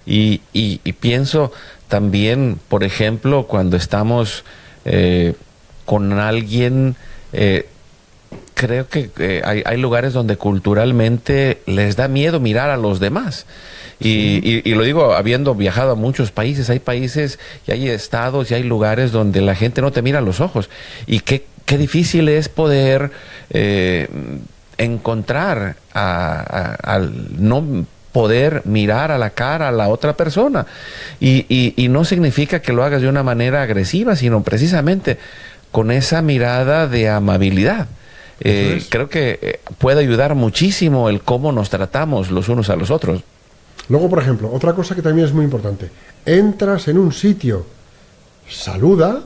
Y pienso también, por ejemplo, cuando estamos con alguien, creo que hay lugares donde culturalmente les da miedo mirar a los demás. Y lo digo habiendo viajado a muchos países. Hay países y hay estados y hay lugares donde la gente no te mira a los ojos. Y qué difícil es poder encontrar al no poder mirar a la cara a la otra persona. Y no significa que lo hagas de una manera agresiva, sino precisamente con esa mirada de amabilidad. Creo que puede ayudar muchísimo el cómo nos tratamos los unos a los otros. Luego, por ejemplo, otra cosa que también es muy importante. Entras en un sitio, saluda.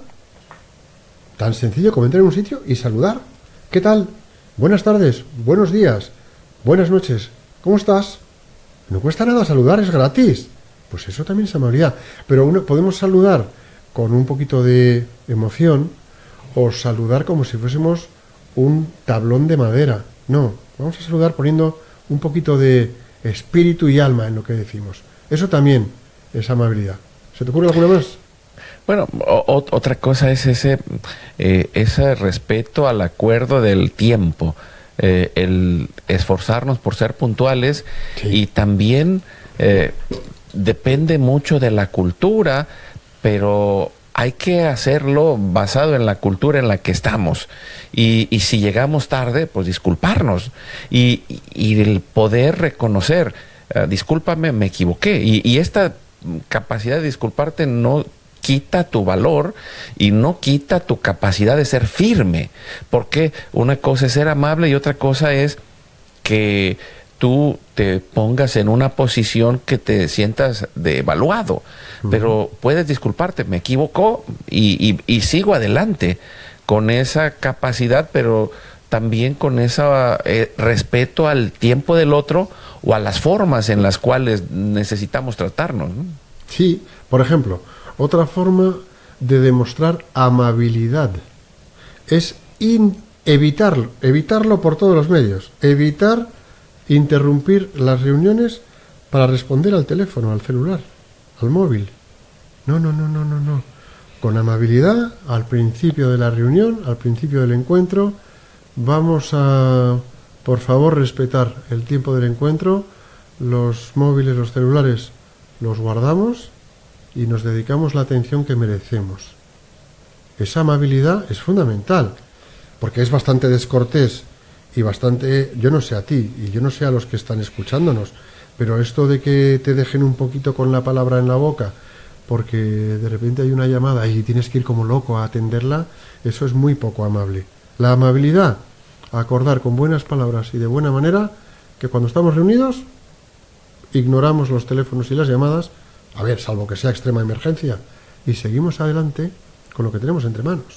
Tan sencillo como entrar en un sitio y saludar. ¿Qué tal? Buenas tardes, buenos días, buenas noches. ¿Cómo estás? No cuesta nada saludar, es gratis. Pues eso también es amabilidad. Pero podemos saludar con un poquito de emoción o saludar como si fuésemos un tablón de madera. No, vamos a saludar poniendo un poquito de espíritu y alma en lo que decimos. Eso también es amabilidad. ¿Se te ocurre alguna más? Bueno, otra cosa es ese respeto al acuerdo del tiempo, el esforzarnos por ser puntuales. Sí. Y también depende mucho de la cultura, pero hay que hacerlo basado en la cultura en la que estamos. Y si llegamos tarde, pues disculparnos. Y el poder reconocer, discúlpame, me equivoqué. Y esta capacidad de disculparte no quita tu valor y no quita tu capacidad de ser firme. Porque una cosa es ser amable y otra cosa es que tú te pongas en una posición que te sientas devaluado. Pero puedes disculparte, me equivocó y sigo adelante con esa capacidad, pero también con ese respeto al tiempo del otro o a las formas en las cuales necesitamos tratarnos, ¿no? Sí, por ejemplo, otra forma de demostrar amabilidad es evitarlo por todos los medios, evitar interrumpir las reuniones para responder al teléfono, al celular, al móvil. No. Con amabilidad, al principio de la reunión, al principio del encuentro, vamos a, por favor, respetar el tiempo del encuentro. Los móviles, los celulares, los guardamos y nos dedicamos la atención que merecemos. Esa amabilidad es fundamental, porque es bastante descortés y bastante, yo no sé a ti y yo no sé a los que están escuchándonos, pero esto de que te dejen un poquito con la palabra en la boca porque de repente hay una llamada y tienes que ir como loco a atenderla, eso es muy poco amable. La amabilidad, acordar con buenas palabras y de buena manera que cuando estamos reunidos ignoramos los teléfonos y las llamadas, a ver, salvo que sea extrema emergencia, y seguimos adelante con lo que tenemos entre manos.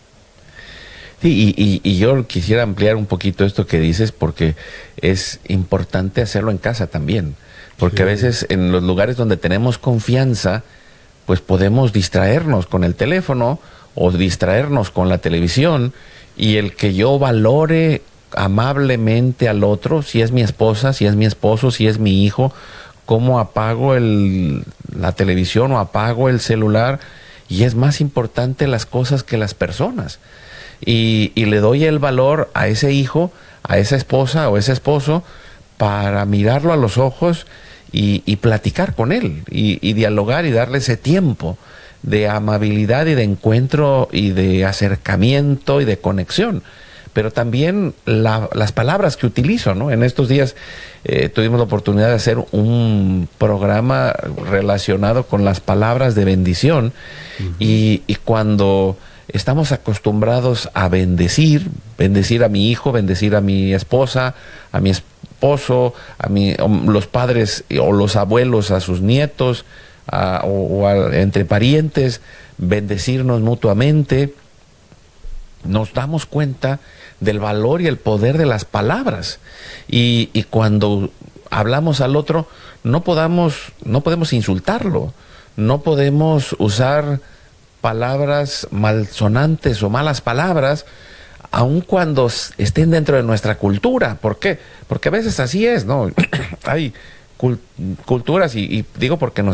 Sí, y yo quisiera ampliar un poquito esto que dices, porque es importante hacerlo en casa también, porque a veces en los lugares donde tenemos confianza, pues podemos distraernos con el teléfono o distraernos con la televisión, y el que yo valore amablemente al otro, si es mi esposa, si es mi esposo, si es mi hijo, cómo apago la televisión o apago el celular, y es más importante las cosas que las personas. Y le doy el valor a ese hijo, a esa esposa o ese esposo, para mirarlo a los ojos y platicar con él y dialogar y darle ese tiempo de amabilidad y de encuentro y de acercamiento y de conexión. Pero también las palabras que utilizo, ¿no? En estos días tuvimos la oportunidad de hacer un programa relacionado con las palabras de bendición. Y cuando estamos acostumbrados a bendecir a mi hijo, bendecir a mi esposa, a mi esposo, los padres o los abuelos a sus nietos, entre parientes, bendecirnos mutuamente, nos damos cuenta del valor y el poder de las palabras. Y cuando hablamos al otro, no podemos insultarlo, no podemos usar palabras malsonantes o malas palabras, aun cuando estén dentro de nuestra cultura. ¿Por qué? Porque a veces así es, ¿no? Hay culturas, y digo porque nos